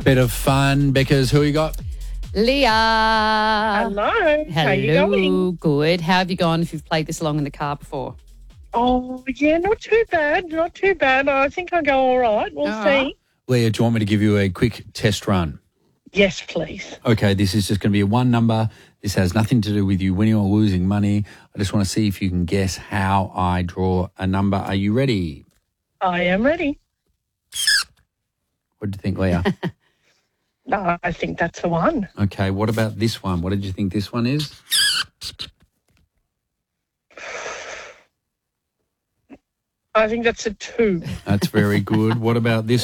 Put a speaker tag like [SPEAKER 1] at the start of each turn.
[SPEAKER 1] Bit of fun. Beckers, who you got?
[SPEAKER 2] Leah.
[SPEAKER 3] Hello. How you going?
[SPEAKER 2] Good. How have you gone if you've played this long in the car before?
[SPEAKER 3] Oh, yeah, not too bad. Not too bad. I think I'll go all right. We'll see.
[SPEAKER 1] Leah, do you want me to give you a quick test run?
[SPEAKER 3] Yes, please.
[SPEAKER 1] Okay, this is just going to be a one number. This has nothing to do with you winning or losing money. I just want to see if you can guess how I draw a number. Are you ready?
[SPEAKER 3] I am ready.
[SPEAKER 1] What do you think, Leah?
[SPEAKER 3] No, I think that's the one.
[SPEAKER 1] Okay, what about this one? What did you think this one is?
[SPEAKER 3] I think that's a 2.
[SPEAKER 1] That's very good. What about this